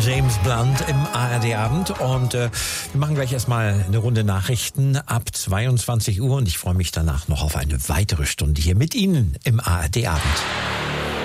James Blunt im ARD-Abend und wir machen gleich erstmal eine Runde Nachrichten ab 22 Uhr und ich freue mich danach noch auf eine weitere Stunde hier mit Ihnen im ARD-Abend.